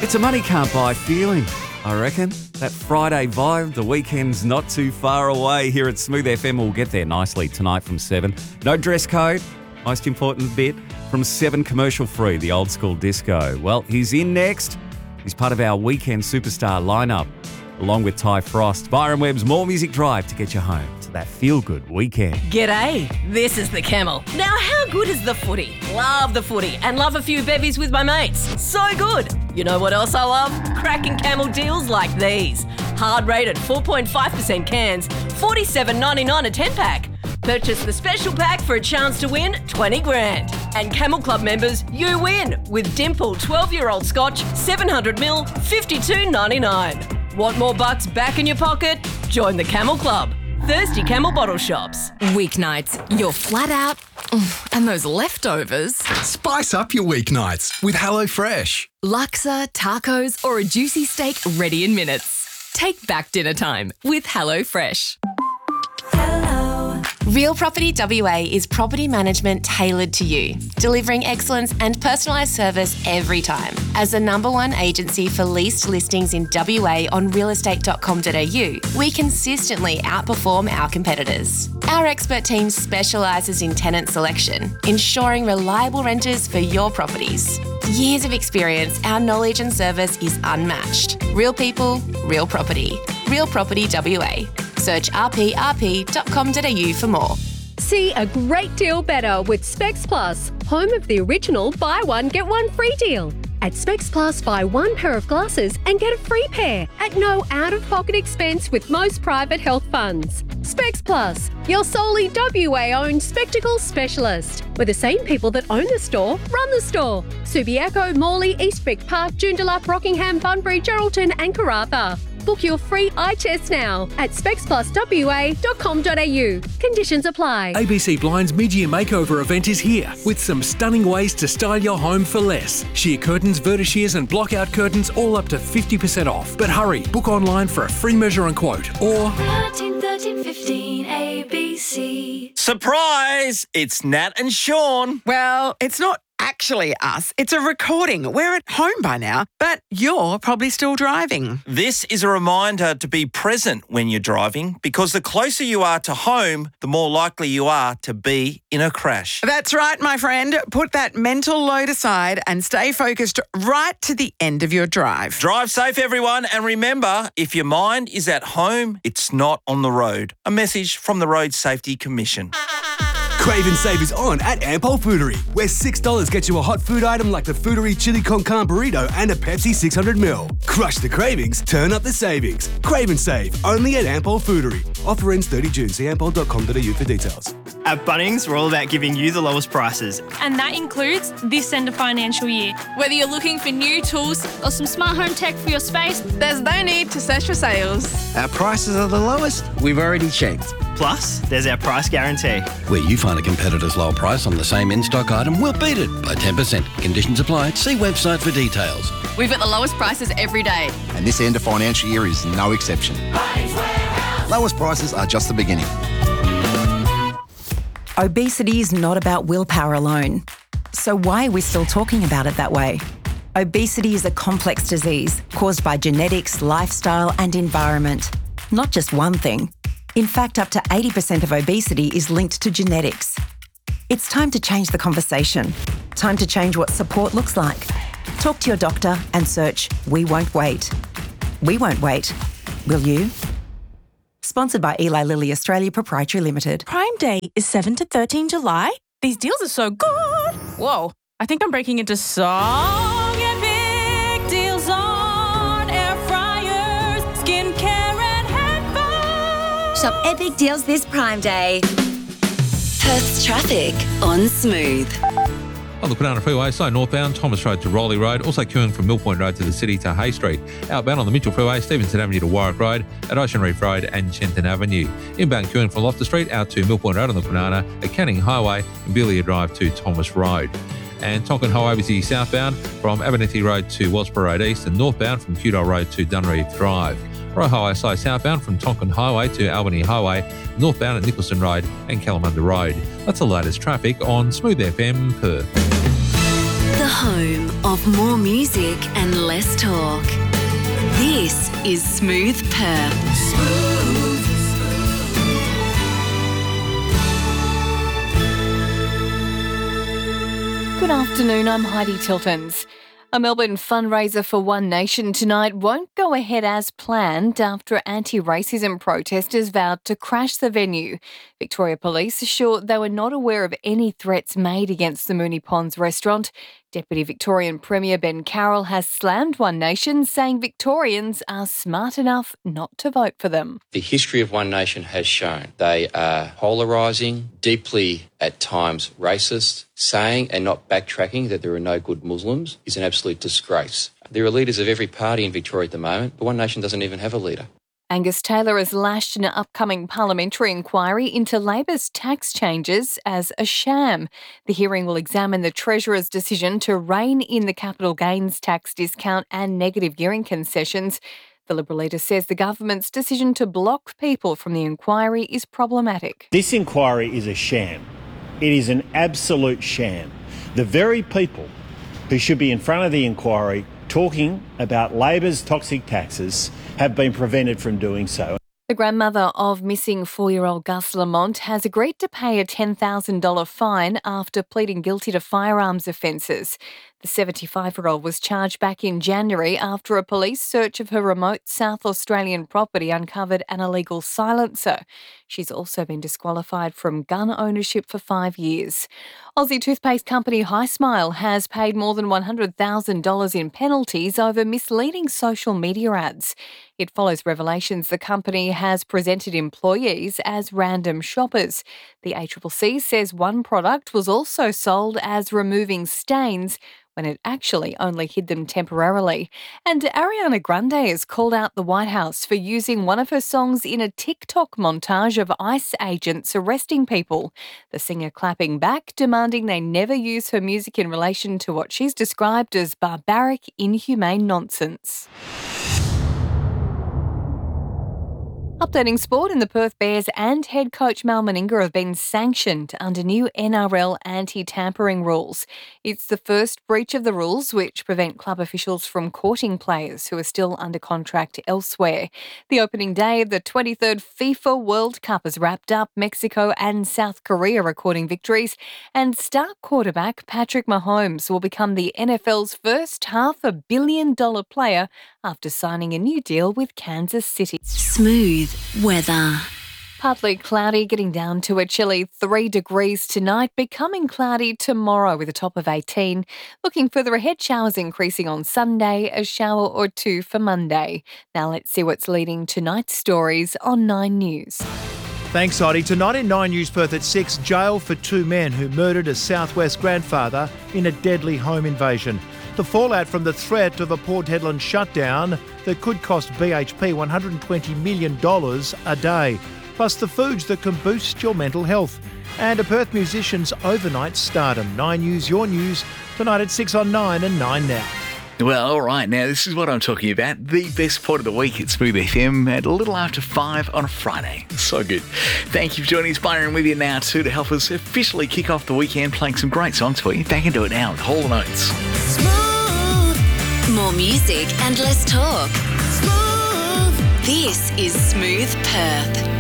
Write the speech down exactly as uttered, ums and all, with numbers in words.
It's a money can't buy feeling, I reckon. That Friday vibe, the weekend's not too far away. Here at Smooth F M, we'll get there nicely tonight from seven. No dress code, most important bit. From seven, commercial free, the old school disco. Well, he's in next. He's part of our weekend superstar lineup, along with Ty Frost. Byron Webb's More Music Drive to get you home to that feel-good weekend. G'day, this is the Camel. Now, how good is the footy? Love the footy and love a few bevies with my mates. So good. You know what else I love? Cracking Camel deals like these. Hard rated four point five percent cans, forty-seven ninety-nine a ten-pack. Purchase the special pack for a chance to win twenty grand. And Camel Club members, you win with Dimple twelve-year-old Scotch, seven hundred mil, fifty-two ninety-nine. Want more bucks back in your pocket? Join the Camel Club. Thirsty Camel bottle shops. Weeknights, you're flat out, and those leftovers. Spice up your weeknights with HelloFresh. Laksa, tacos, or a juicy steak ready in minutes. Take back dinner time with HelloFresh. Real Property W A is property management tailored to you, delivering excellence and personalised service every time. As the number one agency for leased listings in W A on real estate dot com dot a u, we consistently outperform our competitors. Our expert team specialises in tenant selection, ensuring reliable renters for your properties. Years of experience, our knowledge and service is unmatched. Real people, real property. Real Property W A. Search r p r p dot com dot a u for more. See a great deal better with Specs Plus, home of the original buy one, get one free deal. At Specs Plus, buy one pair of glasses and get a free pair at no out-of-pocket expense with most private health funds. Specs Plus, your solely W A-owned spectacles specialist, where the same people that own the store run the store. Subiaco, Morley, Eastvic Park, Joondalup, Rockingham, Bunbury, Geraldton and Karratha. Book your free eye test now at specs plus w a dot com dot a u. Conditions apply. A B C Blind's mid-year makeover event is here with some stunning ways to style your home for less. Sheer curtains, vertishears and block-out curtains all up to fifty percent off. But hurry, book online for a free measure and quote or... thirteen thirteen fifteen A B C. Surprise! It's Nat and Sean. Well, it's not actually us. It's a recording. We're at home by now, but you're probably still driving. This is a reminder to be present when you're driving, because the closer you are to home, the more likely you are to be in a crash. That's right, my friend. Put that mental load aside and stay focused right to the end of your drive. Drive safe, everyone, and remember, if your mind is at home, it's not on the road. A message from the Road Safety Commission. Craven Save is on at Ampol Foodery, where six dollars gets you a hot food item like the Foodery Chili Con Carne Burrito and a Pepsi six hundred mil. Crush the cravings, turn up the savings. Craven Save, only at Ampol Foodery. Offer ends thirty June. See ampol dot com dot a u for details. At Bunnings, we're all about giving you the lowest prices. And that includes this end of financial year. Whether you're looking for new tools or some smart home tech for your space, there's no need to search for sales. Our prices are the lowest we've already checked. Plus, there's our price guarantee. Where you find a competitor's low price on the same in-stock item, we'll beat it by ten percent. Conditions apply. See website for details. We've got the lowest prices every day. And this end of financial year is no exception. Lowest prices are just the beginning. Obesity is not about willpower alone. So why are we still talking about it that way? Obesity is a complex disease caused by genetics, lifestyle and environment. Not just one thing. In fact, up to eighty percent of obesity is linked to genetics. It's time to change the conversation. Time to change what support looks like. Talk to your doctor and search We Won't Wait. We won't wait. Will you? Sponsored by Eli Lilly Australia Proprietary Limited. Prime Day is seven to thirteen July. These deals are so good. Whoa, I think I'm breaking into song and big deals on air fryers, skincare and headphones. Shop epic deals this Prime Day. Perth's traffic on Smooth. On the Banana Freeway, so northbound, Thomas Road to Rowley Road, also queuing from Mill Point Road to the city to Hay Street. Outbound on the Mitchell Freeway, Stevenson Avenue to Warwick Road, at Ocean Reef Road and Chenton Avenue. Inbound queuing from Loftus Street out to Mill Point Road on the Banana, at Canning Highway and Belia Drive to Thomas Road. And Tonkin Highway busy southbound from Abernethy Road to Wellsborough Road East and northbound from Cudall Road to Dunreeve Drive. Royal Highway side southbound from Tonkin Highway to Albany Highway, northbound at Nicholson Road and Kalamunda Road. That's the latest traffic on Smooth F M Perth. The home of more music and less talk. This is Smooth Perth. Smooth. Good afternoon, I'm Heidi Tiltons. A Melbourne fundraiser for One Nation tonight won't go ahead as planned after anti-racism protesters vowed to crash the venue. Victoria Police assured they were not aware of any threats made against the Moonee Ponds restaurant. Deputy Victorian Premier Ben Carroll has slammed One Nation, saying Victorians are smart enough not to vote for them. The history of One Nation has shown they are polarising, deeply at times racist. Saying and not backtracking that there are no good Muslims is an absolute disgrace. There are leaders of every party in Victoria at the moment, but One Nation doesn't even have a leader. Angus Taylor has lashed an upcoming parliamentary inquiry into Labor's tax changes as a sham. The hearing will examine the Treasurer's decision to rein in the capital gains tax discount and negative gearing concessions. The Liberal leader says the government's decision to block people from the inquiry is problematic. This inquiry is a sham. It is an absolute sham. The very people who should be in front of the inquiry talking about Labor's toxic taxes have been prevented from doing so. The grandmother of missing four-year-old Gus Lamont has agreed to pay a ten thousand dollars fine after pleading guilty to firearms offences. The seventy-five-year-old was charged back in January after a police search of her remote South Australian property uncovered an illegal silencer. She's also been disqualified from gun ownership for five years. Aussie toothpaste company High Smile has paid more than one hundred thousand dollars in penalties over misleading social media ads. It follows revelations the company has presented employees as random shoppers. The A C C C says one product was also sold as removing stains when it actually only hid them temporarily. And Ariana Grande has called out the White House for using one of her songs in a TikTok montage of ICE agents arresting people. The singer clapping back, demanding they never use her music in relation to what she's described as barbaric, inhumane nonsense. Updating sport, in the Perth Bears and head coach Mal Meninga have been sanctioned under new N R L anti-tampering rules. It's the first breach of the rules which prevent club officials from courting players who are still under contract elsewhere. The opening day of the twenty-third FIFA World Cup has wrapped up. Mexico and South Korea recording victories, and star quarterback Patrick Mahomes will become the N F L's first half a billion dollar player after signing a new deal with Kansas City. Smooth weather. Partly cloudy, getting down to a chilly three degrees tonight, becoming cloudy tomorrow with a top of eighteen. Looking further ahead, showers increasing on Sunday, a shower or two for Monday. Now let's see what's leading tonight's stories on Nine News. Thanks, Heidi. Tonight in Nine News Perth at six, jail for two men who murdered a Southwest grandfather in a deadly home invasion. The fallout from the threat of a Port Hedland shutdown that could cost B H P one hundred twenty million dollars a day, plus the foods that can boost your mental health. And a Perth musician's overnight stardom. Nine News, your news, tonight at six on Nine and Nine Now. Well, all right, now this is what I'm talking about. The best part of the week at Smooth F M at a little after five on a Friday. So good. Thank you for joining us, Byron, with you now too to help us officially kick off the weekend, playing some great songs for you. Back into it now with Hall and Oates. Smooth. More music and less talk. Smooth. This is Smooth Perth.